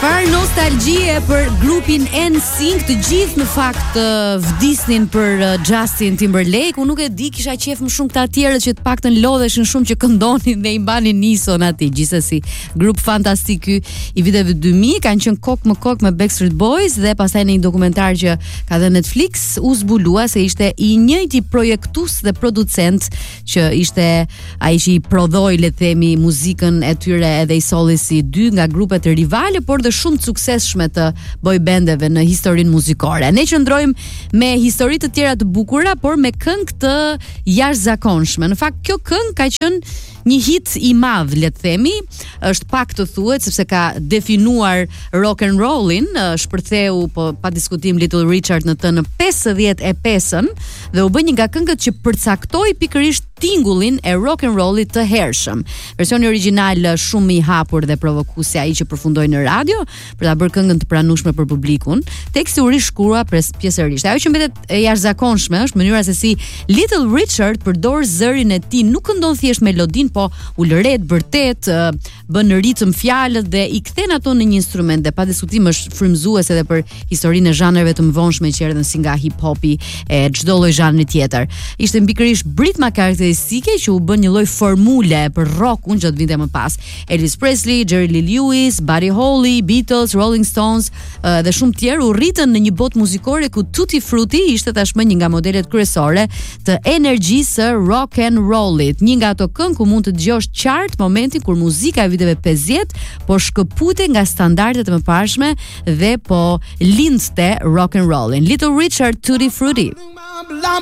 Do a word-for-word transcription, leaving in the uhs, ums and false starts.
Çfarë nostalgjie për grupin N Sync, të gjithë në fakt uh, vdisnin për uh, Justin Timberlake. Unë nuk e di, kisha qef më shumë këta tjerët që të paktën lodheshin shumë që këndonin dhe i mbanin nison aty. Gjithsesi, grup fantastik ky i viteve dy mijë, kanë qenë kok më kok me Backstreet Boys dhe pastaj në një dokumentar që ka dhe Netflix u zbulua se ishte i njëjti projektues dhe producent që ishte ai që i prodhoi, le të themi, muzikën e tyre edhe i solli si dy nga grupet rivale, por dhe shumë të suksesshme të boy bandeve në historinë muzikore. Ne qëndrojmë me histori të tjera të bukura, por me këngë të jashtëzakonshme. Në fakt, kjo këngë ka qenë një hit i madh, le të themi, është pak të thuhet sepse ka definuar rock and rollin, shpërtheu po pa diskutim Little Richard në të në pesëdhjetë e pesën dhe u bë një nga këngët që përcaktoi pikërisht tingullin e rock and rollit të hershëm. Versioni origjinal shumë i hapur dhe provokuesi ai që përfundoi në radio për ta bërë këngën të pranueshme për publikun. Teksti u rishkrua pjesërisht. Ajo që mbetet e jashtëzakonshme është mënyra se si Little Richard përdor zërin e tij, nuk këndon thjesht melodin, po u lëret vërtet, bën ritëm fjalët dhe i kthen ato në një instrument dhe pa diskutim është frymëzues edhe për historinë e zhanreve të mëvonshme që erdhën si nga hip hopi e çdo lloj zhanri tjetër. Ishte pikërisht ritma karakteristike që u bën një lloj formule për rockun që do vinte më pas. Elvis Presley, Jerry Lee Lewis, Buddy Holly, Beatles, Rolling Stones uh, dhe shumë tjerë u rritën në një botë muzikore ku Tutti Frutti ishte tashmë një nga modelet kryesore të energjisë rock and rollit. Një nga ato këngë ku mund të dëgjosh qartë momentin kur muzika e viteve pesëdhjetë po shkëpute nga standardet e mëparshme dhe po lindte rock and rollin. Little Richard, Tutti Frutti.